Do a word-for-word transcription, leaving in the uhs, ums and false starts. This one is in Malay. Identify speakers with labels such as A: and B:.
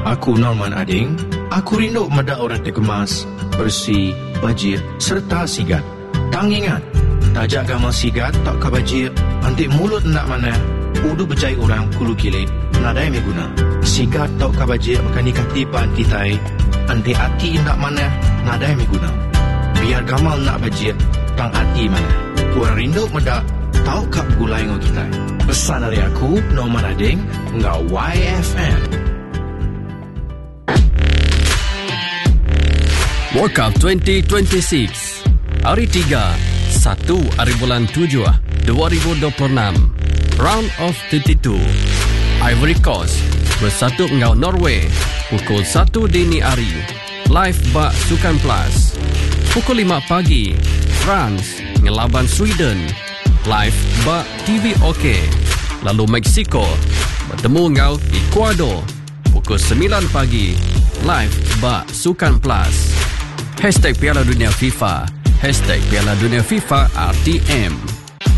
A: Aku Norman Ading. Aku rindu mada orang terkemas, bersih, bajir serta sigat. Tang ingat, tajak gamal sigat tak kabajir, antik mulut nak mana, udu berjai orang kulu kilit, nadai meguna. Sigat tak kabajir makan dikatipan kitai, antik hati nak mana, nadai meguna. Biar gamal nak bajir, tang hati mana. Kurang rindu mada, tau kap gulai ngau kita. Pesan dari aku, Norman Ading, ngau Y F M.
B: World Cup twenty twenty-six. Hari tiga, satu hari bulan tujuh, dua ribu dua puluh enam. Round of thirty-two. Ivory Coast bersatu ngau Norway pukul satu dini hari. Live bak Sukan Plus. Pukul lima pagi, France ngelaban Sweden. Live bak T V OK. Lalu Mexico bertemu ngau Ecuador pukul sembilan pagi. Live bak Sukan Plus. Hashtag Piala Dunia FIFA. Hashtag Piala Dunia FIFA R T M.